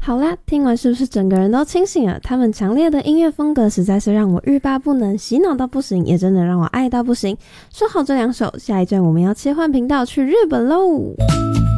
好啦，听完是不是整个人都清醒了？他们强烈的音乐风格实在是让我欲罢不能，洗脑到不行，也真的让我爱到不行。说好这2首，下一站我们要切换频道去日本喽。